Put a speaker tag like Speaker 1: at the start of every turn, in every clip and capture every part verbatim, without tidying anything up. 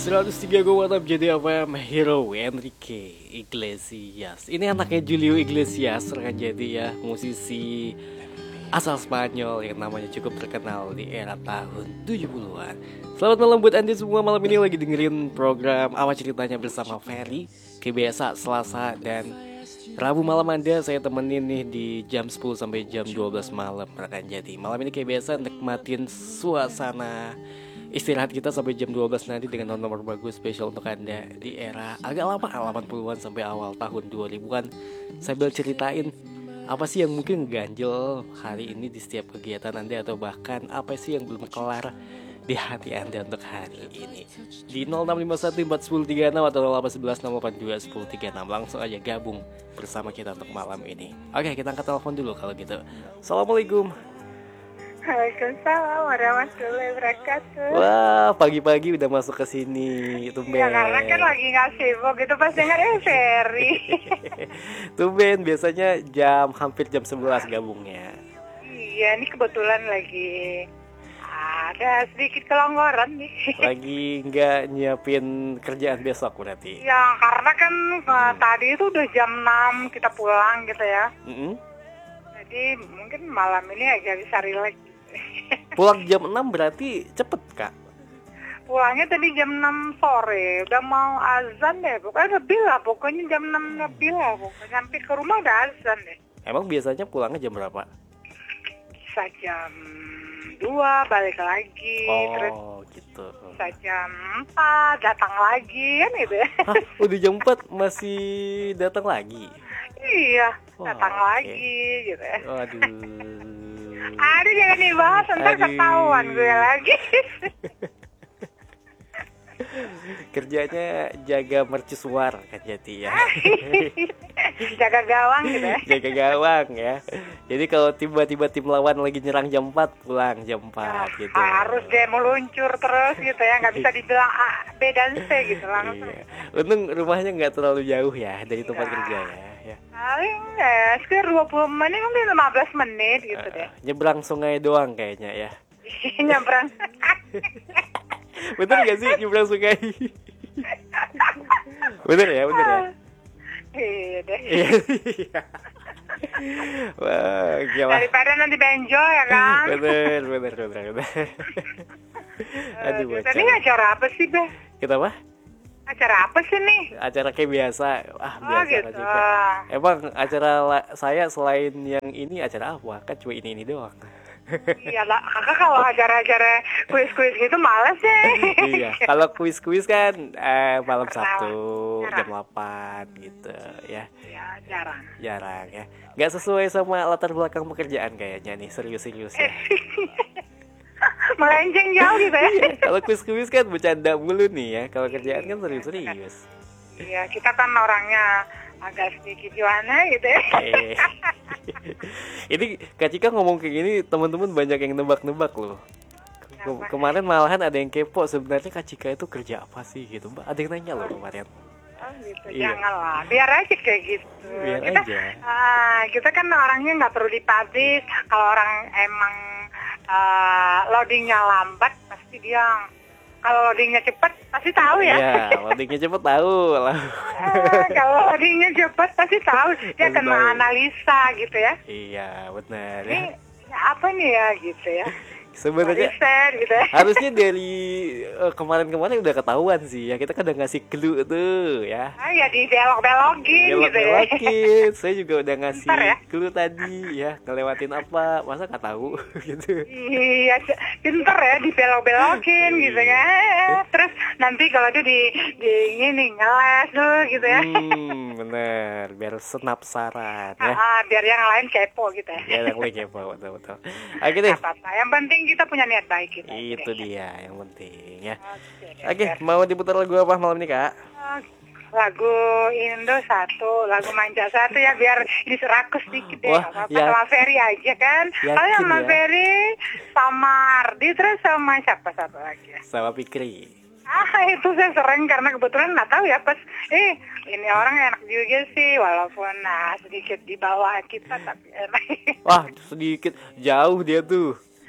Speaker 1: seratus tiga koma enam J D F M Hero Enrique Iglesias. Ini anaknya Julio Iglesias, rekan jadi ya, musisi asal Spanyol yang namanya cukup terkenal di era tahun tujuh puluhan. Selamat malam buat Anda semua, malam ini lagi dengerin program Apa Ceritanya bersama Ferry. Kayak biasa Selasa dan Rabu malam Anda saya temenin nih di jam sepuluh sampai jam dua belas malam, rekan jadi. Malam ini kayak biasa nikmatin suasana istirahat kita sampai jam dua belas nanti dengan nomor bagus spesial untuk Anda di era agak lama delapan puluhan sampai awal tahun dua ribuan. Sambil ceritain apa sih yang mungkin ganjel hari ini di setiap kegiatan Anda, atau bahkan apa sih yang belum kelar di hati Anda untuk hari ini. Di nol enam lima satu empat satu nol tiga enam atau nol delapan satu satu nol delapan dua satu nol tiga enam. Langsung aja gabung bersama kita untuk malam ini. Oke, kita angkat telepon dulu kalau gitu. Assalamualaikum.
Speaker 2: Waalaikumsalam warahmatullahi wabarakatuh.
Speaker 1: Wah, pagi-pagi udah masuk ke sini, tumben.
Speaker 2: Ya karena kan lagi nggak sibuk gitu, pas denger eh Ferry.
Speaker 1: Tumben, biasanya jam hampir jam sebelas gabungnya.
Speaker 2: Iya, ini kebetulan lagi ada sedikit kelonggaran nih.
Speaker 1: Lagi nggak nyiapin kerjaan besok berarti.
Speaker 2: Ya karena kan uh, tadi itu udah jam enam kita pulang gitu ya.
Speaker 1: Mm-hmm.
Speaker 2: Jadi mungkin malam ini agak bisa relax.
Speaker 1: Pulang jam enam berarti cepet, Kak?
Speaker 2: Pulangnya tadi jam enam sore, udah mau azan deh, pokoknya lebih lah, pokoknya jam enam lebih lah, pokoknya sampai ke rumah udah azan deh.
Speaker 1: Emang biasanya pulangnya jam berapa?
Speaker 2: Bisa jam dua balik lagi,
Speaker 1: oh,
Speaker 2: terus
Speaker 1: gitu.
Speaker 2: bisa jam empat datang lagi kan gitu ya.
Speaker 1: Hah, udah jam empat masih datang lagi?
Speaker 2: Iya,
Speaker 1: Wah,
Speaker 2: datang
Speaker 1: okay.
Speaker 2: lagi gitu ya.
Speaker 1: Waduh.
Speaker 2: Aduh, jangan dibahas, ntar ketahuan gue lagi.
Speaker 1: Kerjanya jaga mercusuar kan jadi ya.
Speaker 2: Jaga gawang gitu ya.
Speaker 1: Jaga gawang ya. Jadi kalau tiba-tiba tim lawan lagi nyerang jam empat, pulang jam empat
Speaker 2: nah,
Speaker 1: gitu.
Speaker 2: Harus dia meluncur terus gitu ya, nggak bisa dibilang A, B dan C gitu langsung.
Speaker 1: Iya. Untung rumahnya nggak terlalu jauh ya dari tempat
Speaker 2: nah,
Speaker 1: kerja ya. ya.
Speaker 2: Paling ya sekitar dua puluh menit, mungkin lima belas menit gitu
Speaker 1: uh,
Speaker 2: deh.
Speaker 1: Nyebrang sungai doang kayaknya ya.
Speaker 2: Nyebrang.
Speaker 1: Bener gak sih nyebrang sungai? Bener ya, bener ya.
Speaker 2: Iya deh.
Speaker 1: Wah, gila.
Speaker 2: Daripada nanti benjol ya kan.
Speaker 1: Bener, bener, bener, bener. Aduh,
Speaker 2: bocah. Tadi acara apa sih, Be?
Speaker 1: Kita apa?
Speaker 2: Acara apa sih nih?
Speaker 1: Acara kayak biasa. Ah,
Speaker 2: oh,
Speaker 1: biasa
Speaker 2: gitu.
Speaker 1: juga. Emang acara la- saya selain yang ini acara apa? Kan cuma ini-ini doang.
Speaker 2: Iya lah, kakak kalau acara-acara kuis-kuis gitu males ya.
Speaker 1: Iya, kalau kuis-kuis kan eh, malam Sabtu
Speaker 2: jarang.
Speaker 1: jam delapan gitu ya.
Speaker 2: Iya, jarang.
Speaker 1: Jarang ya. Gak sesuai sama latar belakang pekerjaan kayaknya nih, serius-serius ya.
Speaker 2: Melenceng jauh gitu ya.
Speaker 1: Iya, kalau kuis-kuis kan bercanda mulu nih ya. Kalau kerjaan kan serius-serius.
Speaker 2: Iya, kita kan orangnya agak sedikit gimana gitu ya.
Speaker 1: Eh. Ini Kak Cika ngomong kayak gini, teman-teman banyak yang nebak-nebak loh. Ke- kemarin malahan ada yang kepo, sebenarnya Kak Cika itu kerja apa sih gitu, Mbak. Ada yang nanya loh kemarin.
Speaker 2: Oh gitu,
Speaker 1: Iya.
Speaker 2: janganlah, biar aja kayak gitu.
Speaker 1: Biar
Speaker 2: kita,
Speaker 1: aja.
Speaker 2: Uh, kita kan orangnya nggak perlu dipublish. Kalau orang emang uh, loadingnya lambat, pasti dia. Kalau loadingnya cepat, pasti tahu ya.
Speaker 1: Iya, loadingnya cepet tahu lah.
Speaker 2: uh, kalau loadingnya cepat, pasti tahu. Dia akan menganalisa gitu ya.
Speaker 1: Iya, benar.
Speaker 2: Ini ya. Apa nih ya gitu ya.
Speaker 1: Sebenarnya
Speaker 2: gitu ya.
Speaker 1: harusnya dari uh, kemarin-kemarin udah ketahuan sih ya, kita kan udah ngasih clue tuh ya.
Speaker 2: Ah ya di belok-belokin gitu ya.
Speaker 1: Belok-belokin, saya juga udah ngasih
Speaker 2: ya?
Speaker 1: clue tadi ya, ngelewatin apa, masa nggak tahu gitu.
Speaker 2: Iya, pinter ya dibelok-belokin gitu ya. Terus nanti kalau itu di di ini ngeles dulu gitu ya.
Speaker 1: Hmm, bener, biar senapsaran ya.
Speaker 2: Ah, biar yang lain kepo gitu ya.
Speaker 1: Ya, yang lain kepo, betul-betul. Oke deh.
Speaker 2: Apa-apa, yang penting kita punya niat baik gitu.
Speaker 1: Itu dia yang penting ya.
Speaker 2: Oke,
Speaker 1: Oke, mau diputar lagu apa malam ini, Kak?
Speaker 2: Lagu Indo satu, lagu Manja satu ya, biar diserakus sedikit deh.
Speaker 1: Wah,
Speaker 2: apa-apa
Speaker 1: ya.
Speaker 2: sama Ferry aja kan.
Speaker 1: Yakin
Speaker 2: Kalau sama
Speaker 1: ya?
Speaker 2: Ferry, sama Ardi, terus sama siapa satu lagi ya?
Speaker 1: Sama Fikri.
Speaker 2: Ah, itu saya sering karena kebetulan nggak tahu ya pas eh ini orang enak juga sih, walaupun nah sedikit di bawah kita tapi enak.
Speaker 1: Wah, sedikit jauh dia tuh.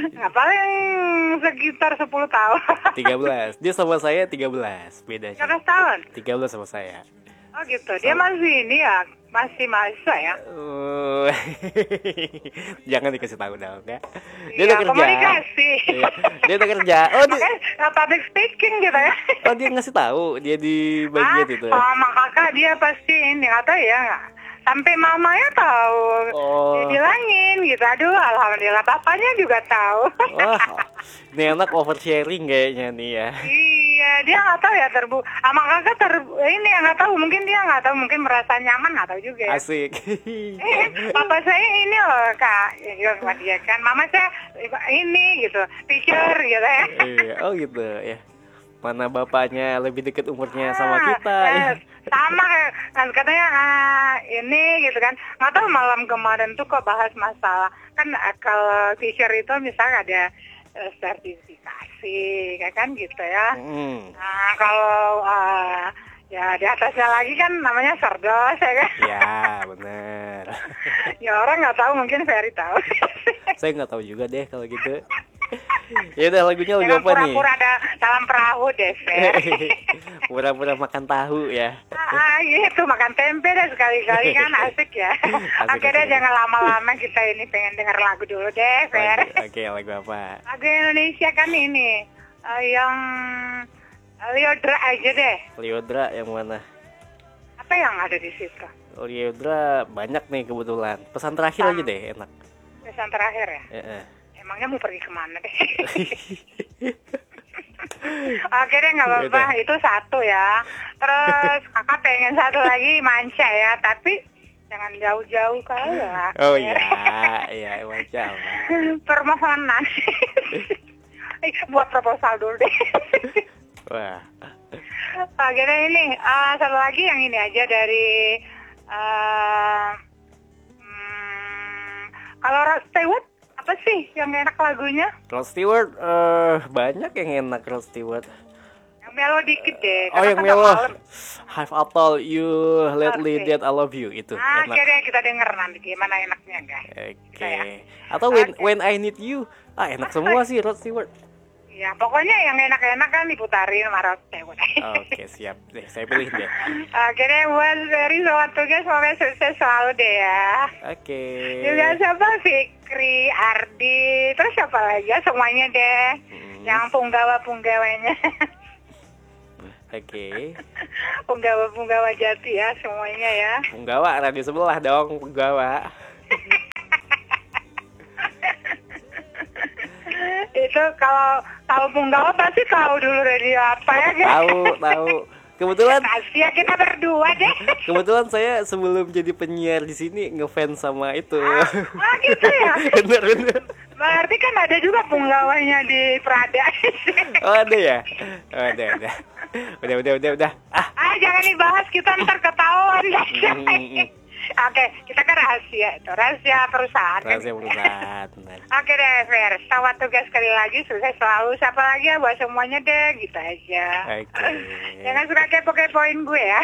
Speaker 2: Nggak, paling sekitar sepuluh tahun.
Speaker 1: tiga belas. Dia sama saya tiga belas bedanya.
Speaker 2: tiga belas tahun?
Speaker 1: tiga belas sama saya.
Speaker 2: Oh gitu, dia masih ini ya, masih mahasiswa ya?
Speaker 1: Oh, jangan dikasih tahu dong ya. Dia
Speaker 2: Iya,
Speaker 1: udah kerja.
Speaker 2: komunikasi.
Speaker 1: Iya, dia udah kerja. Oh, dia,
Speaker 2: Makanya public speaking gitu ya.
Speaker 1: oh dia ngasih tahu dia di bagian
Speaker 2: Ah,
Speaker 1: itu.
Speaker 2: sama kakak dia pasti ini, nggak tahu ya. Sampai mamanya tahu.
Speaker 1: Oh.
Speaker 2: Dibilangin gitu, aduh alhamdulillah bapaknya juga tahu.
Speaker 1: Wah, ini anak oversharing kayaknya nih ya.
Speaker 2: Iya, dia nggak tahu ya terbu. Sama kakak ter ini yang nggak tahu, mungkin dia nggak tahu, mungkin merasa nyaman nggak tahu juga. Ya.
Speaker 1: Asik.
Speaker 2: Eh, papa saya ini loh kak, ya sama dia kan. Mama saya ini gitu, teacher gitu ya.
Speaker 1: Iya, oh gitu ya. Mana bapaknya lebih dekat umurnya sama kita.
Speaker 2: Eh,
Speaker 1: Ya.
Speaker 2: sama kan katanya ah, ini gitu kan. Nggak tahu malam kemarin tuh kok bahas masalah kan eh, kalau teacher itu misalnya ada eh, sertifikasi kayak kan gitu ya.
Speaker 1: Hmm.
Speaker 2: Nah, kalau uh, ya di atasnya lagi kan namanya sardos ya kan.
Speaker 1: Ya, benar.
Speaker 2: Ya orang nggak tahu, mungkin Ferry tahu.
Speaker 1: Saya nggak tahu juga deh kalau gitu. Ya udah, lagunya lagu
Speaker 2: Jangan
Speaker 1: apa nih?
Speaker 2: pura-pura ada dalam perahu deh, Fer.
Speaker 1: Pura-pura makan tahu ya.
Speaker 2: Ah, gitu makan tempe deh sekali-kali kan asik ya.
Speaker 1: Asik,
Speaker 2: Oke deh,
Speaker 1: asik.
Speaker 2: jangan lama-lama, kita ini pengen denger lagu dulu deh, Fer.
Speaker 1: Lagu- Oke, lagu apa?
Speaker 2: Lagu Indonesia kan ini eh, yang Liodra aja deh.
Speaker 1: Liodra yang mana?
Speaker 2: Apa yang ada di situ?
Speaker 1: Liodra banyak nih kebetulan. Pesan terakhir aja deh, enak.
Speaker 2: Pesan terakhir ya.
Speaker 1: Eh, eh.
Speaker 2: Emangnya mau pergi kemana deh? Oke deh, nggak apa-apa.
Speaker 1: Yaudah.
Speaker 2: Itu satu ya. Terus kakak pengen satu lagi manca ya, tapi jangan jauh-jauh kali ya.
Speaker 1: Oh iya, iya macam.
Speaker 2: Permohonan. Eh, buat proposal dulu deh.
Speaker 1: Wah,
Speaker 2: Oke deh, ini eh, satu lagi yang ini aja dari eh, hmm, kalau Rod Stewart apa sih yang enak lagunya?
Speaker 1: Rod Stewart, eh banyak yang enak Rod Stewart.
Speaker 2: Yang melo dikit deh.
Speaker 1: Oh,
Speaker 2: karena
Speaker 1: yang
Speaker 2: kan
Speaker 1: melo.
Speaker 2: udah malam.
Speaker 1: Have I told you lately
Speaker 2: Oke.
Speaker 1: that I love you itu
Speaker 2: Ah,
Speaker 1: enak.
Speaker 2: oke deh, kita denger nanti gimana enaknya guys.
Speaker 1: Oke.
Speaker 2: Gitu ya.
Speaker 1: Atau when
Speaker 2: Oke.
Speaker 1: when I need you. Ah, enak semua sih Rod Stewart.
Speaker 2: Ya, pokoknya yang enak-enak kan diputarin sama Rod Stewart.
Speaker 1: Oke, siap deh. Saya pilih deh.
Speaker 2: Oke deh, buat Ferry sama tugas semoga sukses selalu deh ya.
Speaker 1: Oke.
Speaker 2: Juga siapa? Fikri, Ardi, terus siapa lagi ya? Semuanya deh.
Speaker 1: Hmm.
Speaker 2: Yang punggawa-punggawanya.
Speaker 1: Oke.
Speaker 2: Punggawa-punggawa jati ya semuanya ya.
Speaker 1: Punggawa radio sebelah dong, Punggawa.
Speaker 2: Itu kalau kalau punggawa pasti tahu dulu radio apa ya guys.
Speaker 1: Tahu, tahu. Kebetulan
Speaker 2: Rahasia kita berdua deh.
Speaker 1: kebetulan saya sebelum jadi penyiar di sini ngefans sama itu.
Speaker 2: Ah gitu ya.
Speaker 1: Bener bener.
Speaker 2: Berarti kan ada juga punggawanya di Prada.
Speaker 1: Oh, ada ya? Oh, ada, ada. Udah, udah, udah, udah. Ah.
Speaker 2: Ah jangan dibahas, kita ntar ketahuan.
Speaker 1: Mm, mm, mm.
Speaker 2: Oke, kita kan rahasia itu, rahasia perusahaan. kan?
Speaker 1: Rahasia perusahaan. Benar.
Speaker 2: Oke deh, Fer. Selamat tugas sekali lagi, sukses selalu. Siapa lagi ya buat semuanya deh, gitu aja.
Speaker 1: Oke.
Speaker 2: Jangan suka kepo-kepoin gue ya.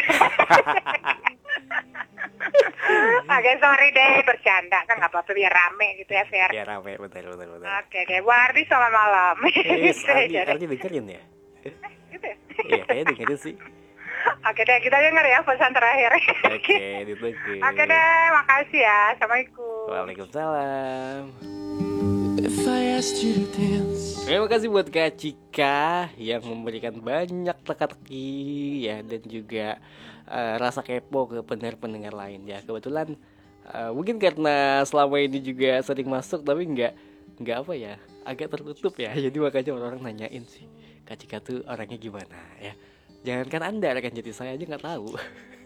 Speaker 2: Oke, sorry deh, bercanda. Kan nggak apa-apa, biar rame gitu ya, Fer.
Speaker 1: Ya rame, betul, betul, betul.
Speaker 2: Oke deh, Bu Ardi selamat malam.
Speaker 1: Yes,
Speaker 2: Gitu
Speaker 1: Ardi,
Speaker 2: aja deh.
Speaker 1: Ardi dengerin ya?
Speaker 2: Gitu ya?
Speaker 1: Iya, kayaknya dengerin sih.
Speaker 2: Oke deh, kita denger ya pesan terakhir.
Speaker 1: Oke, ditunggu.
Speaker 2: Oke deh, makasih ya. Assalamualaikum.
Speaker 1: Waalaikumsalam.
Speaker 3: If I asked you to dance,
Speaker 1: Terima kasih buat Kak Cika yang memberikan banyak teka-teki ya, dan juga eh, rasa kepo ke pendengar-pendengar lain ya. Kebetulan eh, mungkin karena selama ini juga sering masuk tapi nggak nggak apa ya, agak tertutup ya. Jadi makanya orang-orang nanyain sih, Kak Cika tuh orangnya gimana ya. Jangankan Anda, rekan jadi saya aja nggak tahu.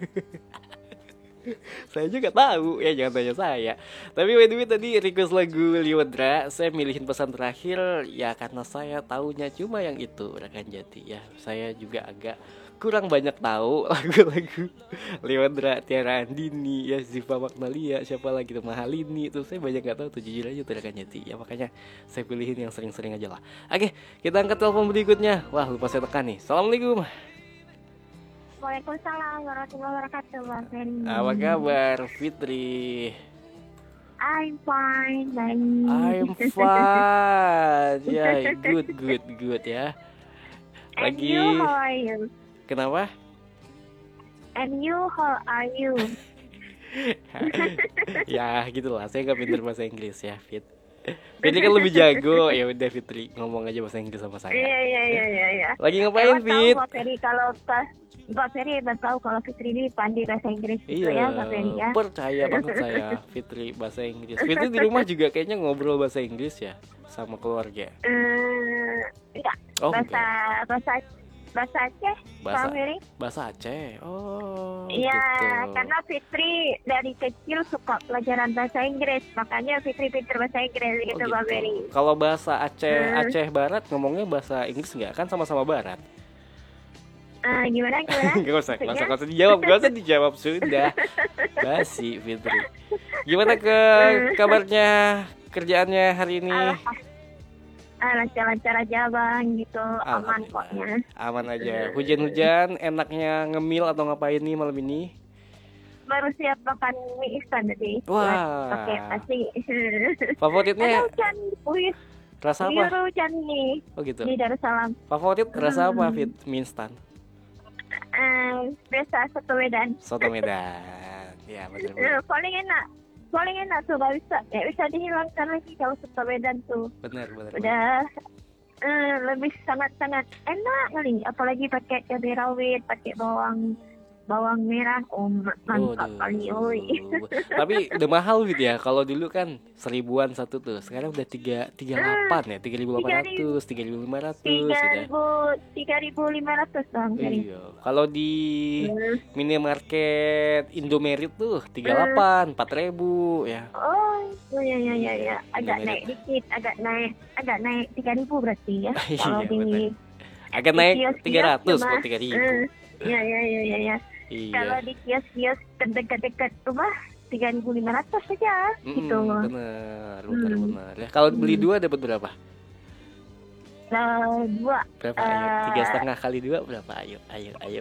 Speaker 1: Saya juga nggak tahu ya, jangan tanya saya. Tapi by the way tadi request lagu Liodra, saya milihin pesan terakhir ya karena saya tahunya cuma yang itu, rekan jati ya. Saya juga agak kurang banyak tahu lagu-lagu Liodra, Tiara Andini ya, Ziva Magnalia, siapa lagi tuh, Mahalini itu saya banyak nggak tahu tuh, jujur aja tuh rekan jati ya. Makanya saya pilihin yang sering-sering aja lah. Oke, kita angkat telepon berikutnya. Wah, lupa saya tekan nih. Assalamualaikum.
Speaker 4: Waalaikumsalam warahmatullahi wabarakatuh, Bang Ferry.
Speaker 1: Apa kabar Fitri?
Speaker 4: I'm fine, baik.
Speaker 1: I'm fine. Ya, good, good, good ya.
Speaker 4: And
Speaker 1: Lagi
Speaker 4: you, how are you?
Speaker 1: kenapa?
Speaker 4: And you, how are you?
Speaker 1: Ya, gitulah. Saya nggak pintar bahasa Inggris ya, Fit. Fitri kan lebih jago. Ya udah Fitri ngomong aja bahasa Inggris sama saya.
Speaker 4: Iya, iya, iya, iya, iya.
Speaker 1: Lagi ngapain,
Speaker 4: Emang tahu
Speaker 1: Fit?
Speaker 4: Pak Ferry kalau pas Pak Ferry emang tahu kalau Fitri ini pandai bahasa Inggris gitu ya, Pak Ferry ya.
Speaker 1: Iya, percaya banget saya Fitri bahasa Inggris. Fitri di rumah juga kayaknya ngobrol bahasa Inggris ya sama keluarga.
Speaker 4: Eh, enggak.
Speaker 1: Oh,
Speaker 4: bahasa bahasa bahasa Aceh,
Speaker 1: Bahasa
Speaker 4: Pak Ferry.
Speaker 1: bahasa Aceh. Oh,
Speaker 4: Iya,
Speaker 1: gitu.
Speaker 4: karena Fitri dari kecil suka pelajaran bahasa Inggris, makanya Fitri pintar bahasa Inggris gitu,
Speaker 1: Oh,
Speaker 4: Pak
Speaker 1: gitu.
Speaker 4: Ferry.
Speaker 1: Kalau bahasa Aceh
Speaker 4: Hmm.
Speaker 1: Aceh Barat ngomongnya bahasa Inggris nggak? Kan sama-sama Barat.
Speaker 4: Eh, gimana gimana?
Speaker 1: Gak usah, gak usah,
Speaker 4: Maksudnya?
Speaker 1: gak usah dijawab, gak usah dijawab sudah. Basi Fitri. Gimana ke kabarnya kerjaannya hari ini?
Speaker 4: Alah, ah, lancar-lancar aja bang, gitu, aman
Speaker 1: Alhamdulillah.
Speaker 4: koknya.
Speaker 1: Aman aja. Hujan-hujan, enaknya ngemil atau ngapain nih malam ini?
Speaker 4: Baru siap makan mie instan tadi.
Speaker 1: Wah.
Speaker 4: Pakai nasi.
Speaker 1: Favoritnya
Speaker 4: Ada hujan, wih,
Speaker 1: rasa
Speaker 4: biru
Speaker 1: apa?
Speaker 4: hujan nih
Speaker 1: Oh gitu.
Speaker 4: di Darussalam.
Speaker 1: Favorit rasa apa,
Speaker 4: Hmm.
Speaker 1: Fit? Mie instan.
Speaker 4: Eh, biasa soto Medan.
Speaker 1: Soto Medan. Ya,
Speaker 4: Eh,
Speaker 1: benar-benar.
Speaker 4: paling enak, paling enak tuh, gak bisa, gak bisa dihilangkan lagi kalau soto Medan tuh.
Speaker 1: Benar, benar. benar.
Speaker 4: Udah eh, lebih sangat-sangat enak kali, apalagi pakai cabai rawit, pakai bawang bawang merah, oh ma- mantap
Speaker 1: Waduh.
Speaker 4: kali, oi.
Speaker 1: Tapi udah mahal Fit ya. Kalau dulu kan seribuan satu tuh. Sekarang udah tiga tiga delapan ya, tiga ribu delapan ratus, tiga ribu lima ratus
Speaker 4: Tiga
Speaker 1: sudah.
Speaker 4: ribu tiga ribu lima ratus bang. Ferry.
Speaker 1: Iya. Kalau di
Speaker 4: Hmm.
Speaker 1: minimarket Indomaret tuh tiga delapan, empat ribu ya.
Speaker 4: Oh, iya iya iya ya. Agak
Speaker 1: Indomaret.
Speaker 4: naik dikit, agak naik, agak naik tiga ribu berarti ya. Kalau
Speaker 1: Iya,
Speaker 4: di
Speaker 1: benar. Agak
Speaker 4: di
Speaker 1: naik
Speaker 4: kios-kios
Speaker 1: tiga ratus
Speaker 4: cuma,
Speaker 1: kok tiga ribu.
Speaker 4: eh, Iya iya iya iya. Ya. Kalau
Speaker 1: Iya.
Speaker 4: di kios-kios dekat-dekat rumah tiga ribu lima ratus saja
Speaker 1: Mm-mm,
Speaker 4: gitu.
Speaker 1: bener, bener,
Speaker 4: Hmm.
Speaker 1: bener. Ya, kalau beli dua dapat berapa?
Speaker 4: Nah, dua
Speaker 1: Berapa? Ayo.
Speaker 4: Eh.
Speaker 1: Tiga setengah kali dua berapa? Ayo, ayo, ayo.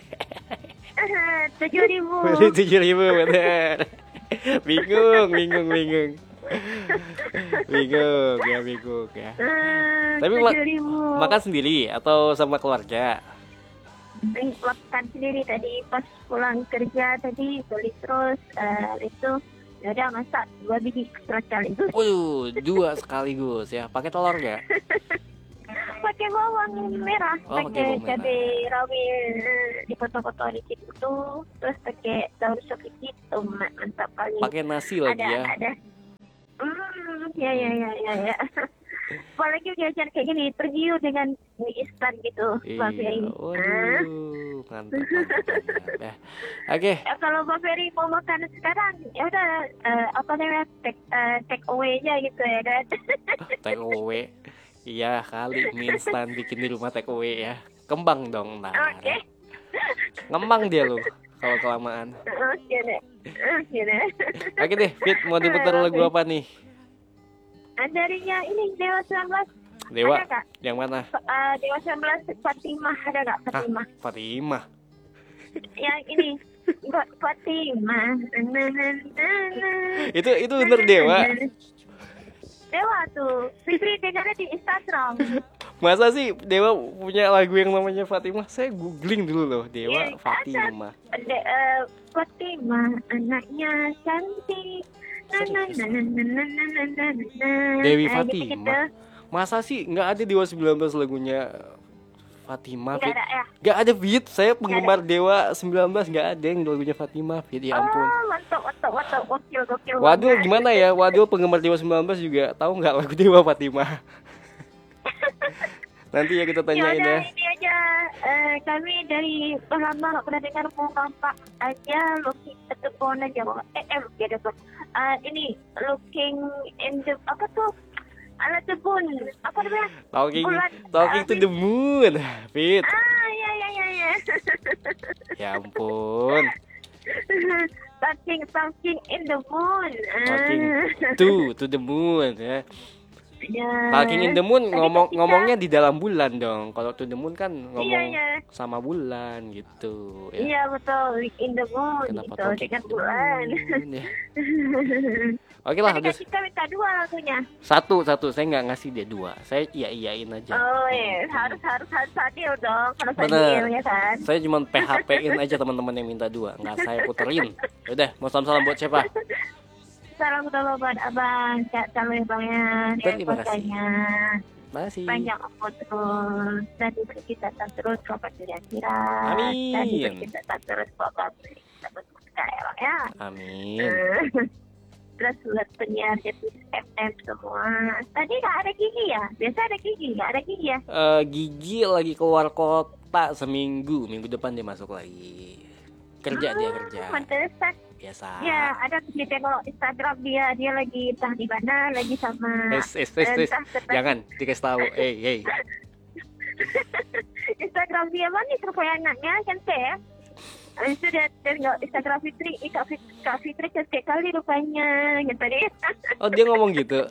Speaker 4: tujuh ribu.
Speaker 1: Beli tujuh ribu bener. Bingung, bingung, bingung. Bingung ya, bingung ya. Tapi ma-
Speaker 4: tujuh ribu.
Speaker 1: Makan sendiri atau sama keluarga?
Speaker 4: Makan sendiri tadi pas pulang kerja tadi beli terus eh, itu ya udah masak dua biji keseracal itu
Speaker 1: Waduh, dua sekaligus ya. Pakai telur nggak?
Speaker 4: pakai bawang merah,
Speaker 1: Oh, pakai
Speaker 4: pakai
Speaker 1: bawang merah.
Speaker 4: cabai rawit eh, dipotong-potong dikit itu, terus pakai daun sop dikit, oh, ma- mantap kali.
Speaker 1: Pakai nasi lagi
Speaker 4: ada
Speaker 1: ya.
Speaker 4: ada hmm ya ya ya ya ya apalagi jajan kayak gini tergiur dengan mie instan gitu Bang
Speaker 1: Iya,
Speaker 4: Ferry. Ah.
Speaker 1: waduh, mantap, mantap, mantap. Ya. Oke,
Speaker 4: Ya, kalau Bang Ferry mau makan sekarang ya udah eh, apa namanya take, eh, take away aja gitu ya kan.
Speaker 1: take away. Iya kali mie instan bikin di rumah take away ya. Kembang dong, nah.
Speaker 4: Oke.
Speaker 1: Ngembang dia loh kalau kelamaan.
Speaker 4: Oke deh. Oke deh.
Speaker 1: Oke deh, Fit, mau diputar lagu apa nih?
Speaker 4: Ah, darinya ini Dewa sembilan belas
Speaker 1: Dewa,
Speaker 4: ada nggak?
Speaker 1: yang mana?
Speaker 4: Eh, Dewa sembilan belas Fatimah ada nggak Fatimah?
Speaker 1: Fatimah.
Speaker 4: Yang ini buat Fatimah. Na, na, na, na.
Speaker 1: Itu itu bener Dewa.
Speaker 4: Dewa tuh. Fitri dengarnya di Instagram.
Speaker 1: Masa sih Dewa punya lagu yang namanya Fatimah? Saya googling dulu loh, Dewa
Speaker 4: Iya,
Speaker 1: Fatimah.
Speaker 4: De, eh, Fatimah anaknya cantik. Na, na, na, na, na, na, na, na, na, na.
Speaker 1: Dewi
Speaker 4: Eh, gitu-gitu.
Speaker 1: Fatimah. Masa sih nggak ada Dewa sembilan belas lagunya Fatimah,
Speaker 4: Nggak
Speaker 1: Fit?
Speaker 4: ada ya?
Speaker 1: Nggak ada, Fit. Saya penggemar Dewa sembilan belas, nggak ada yang lagunya Fatimah, Fit. Ya ampun.
Speaker 4: Oh, mantap, mantap, mantap. Gokil, gokil.
Speaker 1: Waduh,
Speaker 4: banget.
Speaker 1: gimana ya? Waduh, penggemar Dewa sembilan belas juga tahu nggak lagu Dewa Fatimah? Nanti ya kita
Speaker 4: Ya
Speaker 1: tanyain
Speaker 4: udah,
Speaker 1: ya.
Speaker 4: ini aja. Eh, kami dari lama nggak pernah dengar mau nampak aja looking at the bone aja. Eh, eh, looking at the bone. Eh, ini looking in the apa tuh? Ala the bone. Apa namanya?
Speaker 1: Talking,
Speaker 4: Bulan,
Speaker 1: talking to
Speaker 4: eh,
Speaker 1: the moon, Fit.
Speaker 4: Ah, ya, ya, ya, ya.
Speaker 1: Ya ampun.
Speaker 4: talking, talking in the moon. Ah.
Speaker 1: Talking to to the moon ya.
Speaker 4: Ya.
Speaker 1: Talking in the Moon
Speaker 4: Tadi
Speaker 1: ngomong
Speaker 4: ketika-
Speaker 1: ngomongnya di dalam bulan dong. Kalau To the Moon kan ngomong
Speaker 4: Iya, iya.
Speaker 1: sama bulan gitu ya.
Speaker 4: Iya betul, Week in the Moon
Speaker 1: Kenapa
Speaker 4: gitu
Speaker 1: Talking
Speaker 4: dengan
Speaker 1: in the
Speaker 4: bulan.
Speaker 1: Moon, ya. Oke lah,
Speaker 4: Tadi
Speaker 1: udah
Speaker 4: Kak Cika minta dua lagunya.
Speaker 1: satu satu saya nggak ngasih dia dua. Saya iya iyain aja.
Speaker 4: Oh iya, harus harus harus adil dong, harus
Speaker 1: Bener.
Speaker 4: adil ya kan.
Speaker 1: Saya cuma P H P-in aja teman-teman yang minta dua, nggak saya puterin. Udah, mau salam-salam buat siapa?
Speaker 4: Salam utama buat abang, sehat selalu ya bang ya.
Speaker 1: Terima kasih.
Speaker 4: Keluarganya.
Speaker 1: Masih.
Speaker 4: Panjang umur terus dan diberi kita terus kapan dari akhirat.
Speaker 1: Amin.
Speaker 4: Dan diberi kita terus kapan dari kita berkah ya bang ya.
Speaker 1: Amin.
Speaker 4: Eh, Terus buat penyiar jadi F M semua. Tadi nggak ada gigi ya? Biasa ada gigi, nggak ada gigi ya?
Speaker 1: Eh, Gigi lagi keluar kota seminggu, minggu depan dia masuk lagi. Kerja dia kerja.
Speaker 4: Mantesan.
Speaker 1: Biasa.
Speaker 4: Ya, ada di tengok Instagram dia, dia lagi entah di mana, lagi sama
Speaker 1: Es, es, es, es.
Speaker 4: entah ketemu-
Speaker 1: Jangan dikasih tahu. Eh, hey.
Speaker 4: Instagram dia manis rupanya anaknya cantik ya. Habis itu dia tengok Instagram Fitri, eh, Kak Fit- Kak Fitri cantik kali rupanya gitu deh.
Speaker 1: Oh, dia ngomong gitu.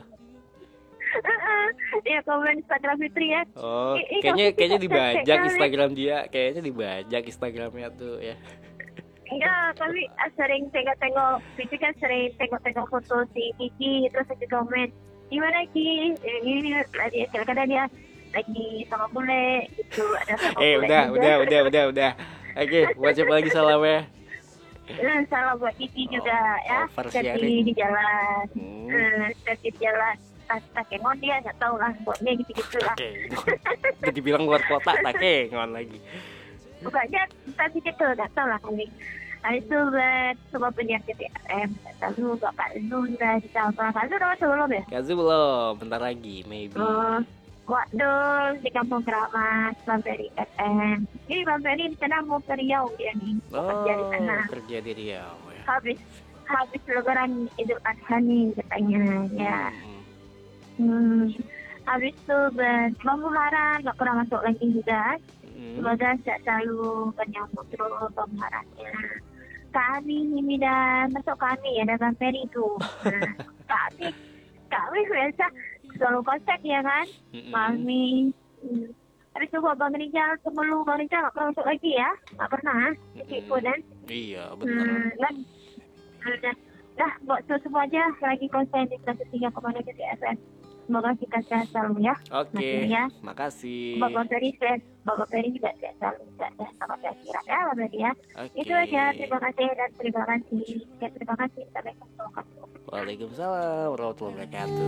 Speaker 4: Dia komen Instagram Fitri ya.
Speaker 1: Oh,
Speaker 4: Eh, eh,
Speaker 1: kayaknya
Speaker 4: kamu
Speaker 1: kayaknya
Speaker 4: tidak
Speaker 1: dibajak
Speaker 4: cantik kali.
Speaker 1: Instagram dia, kayaknya dibajak Instagramnya tuh ya.
Speaker 4: Enggak, kami ah, sering tengok-tengok, Fitri kan sering tengok-tengok foto si Kiki, terus dia komen, di mana Ki? Eh, Ini lagi kadang-kadang dia lagi sama bule gitu, ada sama
Speaker 1: Eh,
Speaker 4: bule
Speaker 1: udah,
Speaker 4: juga.
Speaker 1: udah, udah, udah, udah. Oke, buat siapa lagi salamnya?
Speaker 4: Eh, salah buat Kiki juga ya,
Speaker 1: over
Speaker 4: jadi
Speaker 1: sharing.
Speaker 4: di jalan,
Speaker 1: Hmm.
Speaker 4: eh, jadi di jalan, tak takengon dia nggak tahu lah, buatnya gitu-gitu lah.
Speaker 1: Oke. Udah dibilang luar kota, takengon lagi.
Speaker 4: Bukannya tadi gitu, nggak tahu lah kami. Nah, itu buat semua penyiar K T M, lalu Bapak Lu udah ditambah, Pak Lu udah masuk belum ya?
Speaker 1: Kazu belum, bentar lagi, maybe.
Speaker 4: Oh, Waktu di Kampung Keramat, Bamberi F M. Ini Bamberi di sana mau ke Riau dia nih, mau kerja di sana.
Speaker 1: Oh, kerja di Riau ya.
Speaker 4: Habis habis lebaran Idul Adha nih katanya, ya.
Speaker 1: Hmm.
Speaker 4: Hmm. Habis itu buat Bang Muharam nggak pernah masuk lagi juga.
Speaker 1: Hmm.
Speaker 4: Semoga sehat selalu penyambut terus Bang Muharamnya. Kami ini dah masuk kami ya dalam Bamberi itu. Nah, kami kami biasa selalu kontak ya kan.
Speaker 1: Hmm.
Speaker 4: Mami. Hmm. Habis itu buat Bang Rizal, sebelum Bang Rizal nggak pernah masuk lagi ya? Nggak pernah, tipu dan.
Speaker 1: Iya, bener.
Speaker 4: Hmm, dan, dan, dah, buat itu semua aja lagi konsen di seratus tiga koma dua K T F M. Semoga kita sehat selalu ya.
Speaker 1: Oke,
Speaker 4: Makasih ya.
Speaker 1: makasih.
Speaker 4: Bapak Ferry sehat, Bapak Ferry juga sehat selalu, sehat sehat sama saya kira ya, Bapak Ferry ya.
Speaker 1: Oke.
Speaker 4: Itu aja, terima kasih dan terima kasih. Ya, terima kasih, sampai ketemu.
Speaker 1: Waalaikumsalam warahmatullahi wabarakatuh.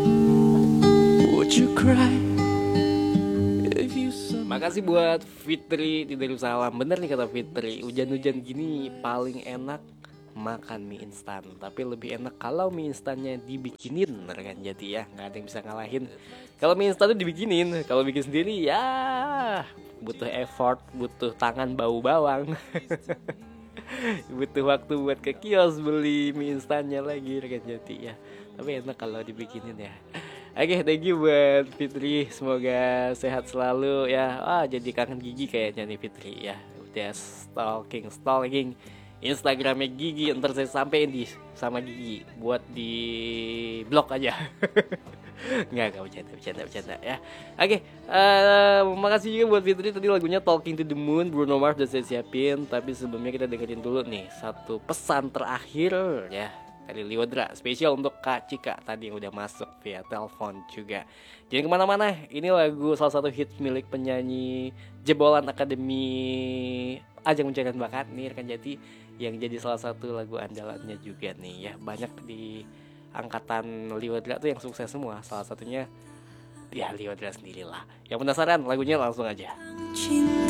Speaker 3: Would you cry if you saw
Speaker 1: Makasih buat Fitri di Darussalam. Bener nih kata Fitri, hujan-hujan gini paling enak makan mie instan. Tapi lebih enak kalau mie instannya dibikinin, kan jadi ya nggak ada yang bisa ngalahin. Kalau mie instan tuh dibikinin, kalau bikin sendiri ya butuh effort, butuh tangan bau bawang. Butuh waktu buat ke kios beli mie instannya lagi, kan jadi ya. Tapi enak kalau dibikinin ya. Oke, thank you buat Fitri. Semoga sehat selalu ya. Ah, jadi kangen Gigi kayaknya nih Fitri ya. Udah stalking, stalking Instagramnya Gigi. Ntar saya sampein di sama Gigi buat di blog aja. Nggak, nggak bercanda, bercanda, bercanda ya. Oke, eh, makasih juga buat Fitri. Tadi lagunya Talking to the Moon, Bruno Mars udah saya siapin. Tapi sebelumnya kita dengerin dulu nih satu pesan terakhir ya dari Liwadra, spesial untuk Kak Cika tadi yang udah masuk via telepon juga. Jangan kemana-mana, ini lagu salah satu hit milik penyanyi jebolan Akademi Ajang Pencarian Bakat nih rekan Jati, yang jadi salah satu lagu andalannya juga nih ya. Banyak di angkatan Liwadra tuh yang sukses semua, salah satunya ya Liwadra sendirilah. Yang penasaran lagunya langsung aja.
Speaker 5: cinta